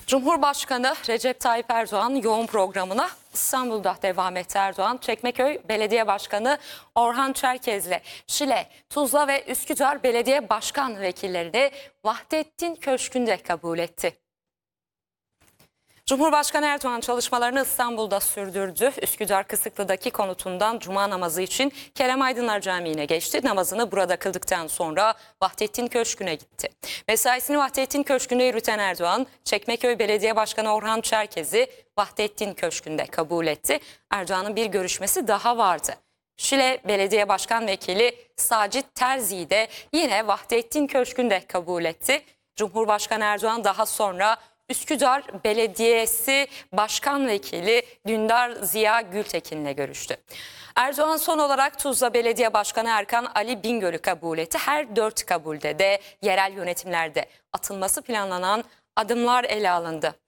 Cumhurbaşkanı Recep Tayyip Erdoğan yoğun programına İstanbul'da devam etti. Erdoğan, Çekmeköy Belediye Başkanı Orhan Çerkez'le Şile, Tuzla ve Üsküdar Belediye Başkan Vekillerini Vahdettin Köşkü'nde kabul etti. Cumhurbaşkanı Erdoğan çalışmalarını İstanbul'da sürdürdü. Üsküdar Kısıklı'daki konutundan cuma namazı için Kerem Aydınlar Camii'ne geçti. Namazını burada kıldıktan sonra Vahdettin Köşkü'ne gitti. Mesaisini Vahdettin Köşkü'nde yürüten Erdoğan, Çekmeköy Belediye Başkanı Orhan Çerkez'i Vahdettin Köşkü'nde kabul etti. Erdoğan'ın bir görüşmesi daha vardı. Şile Belediye Başkan Vekili Sacit Terzi'yi de yine Vahdettin Köşkü'nde kabul etti. Cumhurbaşkanı Erdoğan daha sonra Üsküdar Belediyesi Başkan Vekili Dündar Ziya Gültekin'le görüştü. Erdoğan son olarak Tuzla Belediye Başkanı Erkan Ali Bingöl'ü kabul etti. Her 4 kabulde de yerel yönetimlerde atılması planlanan adımlar ele alındı.